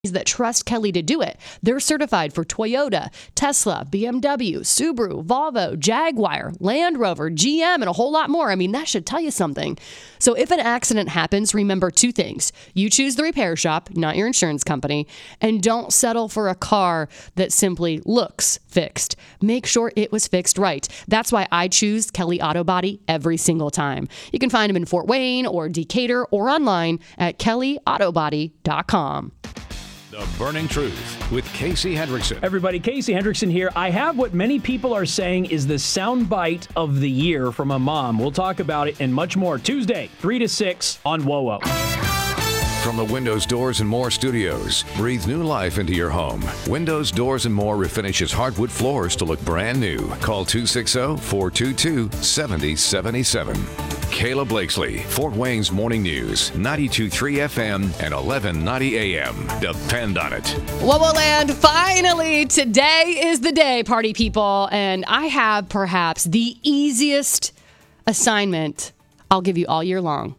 that trust Kelly to do it. They're certified for Toyota, Tesla, BMW, Subaru, Volvo, Jaguar, Land Rover, GM, and a whole lot more. I mean, that should tell you something. So if an accident happens, remember two things. You choose the repair shop, not your insurance company, and don't settle for a car that simply looks fixed. Make sure it was fixed right. That's why I choose Kelly Auto Body every single time. You can find them in Fort Wayne or Decatur or online at kellyautobody.com. The Burning Truth with Casey Hendrickson. Everybody, Casey Hendrickson here. I have what many people are saying is the soundbite of the year from a mom. We'll talk about it and much more Tuesday, 3 to 6 on WOWO. From the Windows, Doors, and More studios, breathe new life into your home. Windows, Doors, and More refinishes hardwood floors to look brand new. Call 260-422-7077. Kayla Blakesley, Fort Wayne's Morning News, 92.3 FM and 1190 AM. Depend on it. WOWO Land, finally, today is the day, party people. And I have perhaps the easiest assignment I'll give you all year long.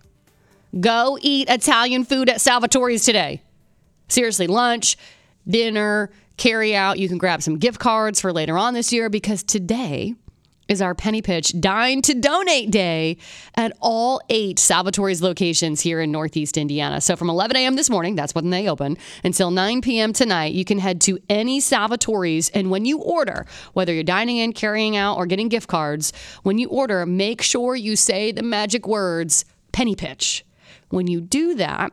Go eat Italian food at Salvatore's today. Seriously, lunch, dinner, carry out. You can grab some gift cards for later on this year because today is our Penny Pitch Dine to Donate Day at all 8 Salvatore's locations here in Northeast Indiana. So from 11 a.m. this morning, that's when they open, until 9 p.m. tonight, you can head to any Salvatore's. And when you order, whether you're dining in, carrying out, or getting gift cards, when you order, make sure you say the magic words, Penny Pitch. When you do that,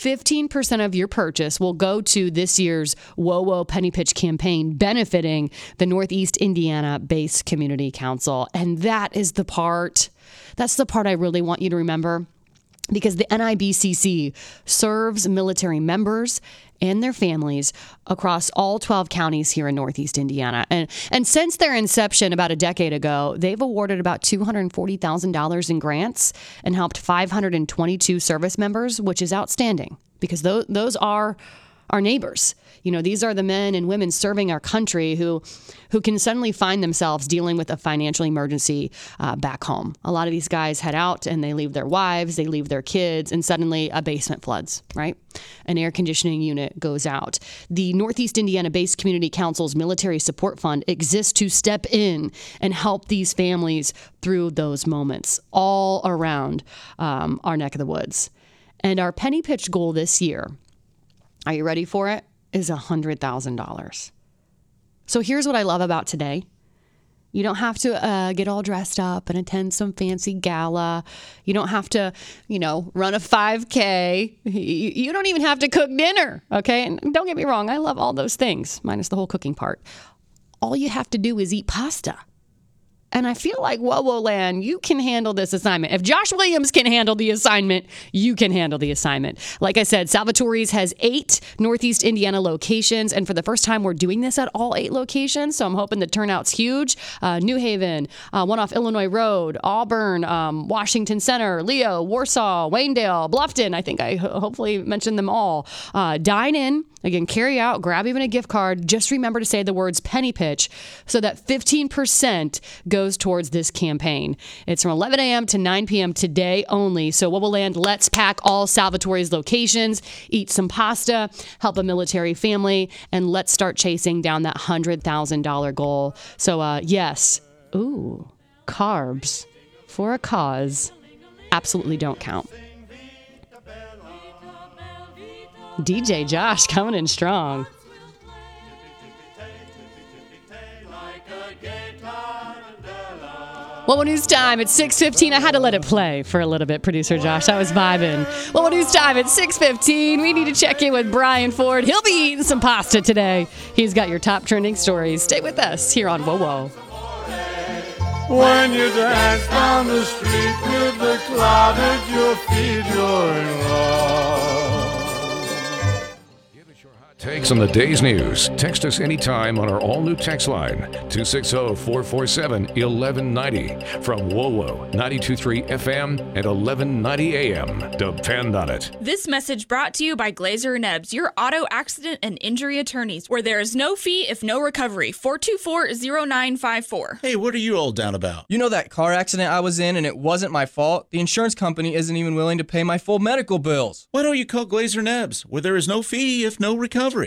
15% of your purchase will go to this year's WOWO Penny Pitch campaign benefiting the Northeast Indiana Base Community Council. And that's the part I really want you to remember, because the NIBCC serves military members and their families across all 12 counties here in Northeast Indiana. And since their inception about a decade ago, they've awarded about $240,000 in grants and helped 522 service members, which is outstanding because those are our neighbors. You know, these are the men and women serving our country who can suddenly find themselves dealing with a financial emergency back home. A lot of these guys head out and they leave their wives, they leave their kids, and suddenly a basement floods, right? An air conditioning unit goes out. The Northeast Indiana Base Community Council's Military Support Fund exists to step in and help these families through those moments all around our neck of the woods. And our Penny Pitch goal this year, are you ready for it? Is $100,000. So here's what I love about today. You don't have to get all dressed up and attend some fancy gala. You don't have to, run a 5K. You don't even have to cook dinner, okay? And don't get me wrong, I love all those things, minus the whole cooking part. All you have to do is eat pasta. And I feel like, WOWO Land, you can handle this assignment. If Josh Williams can handle the assignment, you can handle the assignment. Like I said, Salvatore's has 8 Northeast Indiana locations. And for the first time, we're doing this at all 8 locations. So I'm hoping the turnout's huge. New Haven, one off Illinois Road, Auburn, Washington Center, Leo, Warsaw, Waynedale, Bluffton. I think I hopefully mentioned them all. Dine in. Again, carry out, grab even a gift card. Just remember to say the words Penny Pitch so that 15% goes towards this campaign. It's from 11 a.m. to 9 p.m. today only. So WOWO Land, let's pack all Salvatore's locations, eat some pasta, help a military family, and let's start chasing down that $100,000 goal. So yes, carbs for a cause absolutely don't count. DJ Josh coming in strong. WOWO News time at 6:15. I had to let it play for a little bit, producer Josh. I was vibing. WOWO News time at 6:15. We need to check in with Brian Ford. He'll be eating some pasta today. He's got your top trending stories. Stay with us here on WOWO. When you dance down the street with the cloud at your feet, you're in love. Takes on the day's news. Text us anytime on our all-new text line, 260-447-1190. From WOWO, 92.3 FM and 1190 AM. Depend on it. This message brought to you by Glazer & Ebbs, your auto accident and injury attorneys, where there is no fee if no recovery. 424-0954. Hey, what are you all down about? You know that car accident I was in and it wasn't my fault? The insurance company isn't even willing to pay my full medical bills. Why don't you call Glazer & Ebbs, where there is no fee if no no recovery.